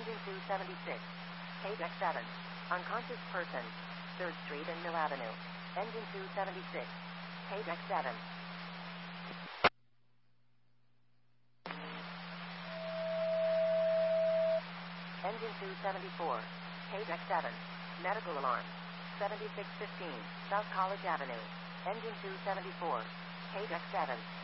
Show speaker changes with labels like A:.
A: Engine 276. Page X7. Unconscious person. 3rd Street and Mill Avenue. Engine 276. Page X7. Engine 274. Page X7. Medical alarm. 7615 South College Avenue. Engine 274. Page X7.